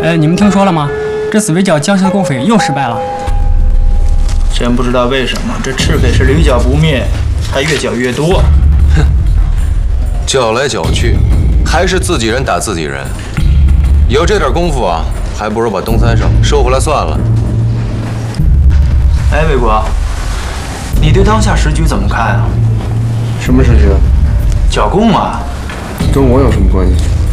你们听说了吗？这次围剿江西的共匪又失败了。 真不知道为什么这赤匪是屡剿不灭，还越剿越多。 哼，剿来剿去，还是自己人打自己人。有这点功夫啊，还不如把东三省收回来算了。 哎，魏国，你对当下时局怎么看啊？ 什么时局？ 剿共啊。 跟我有什么关系？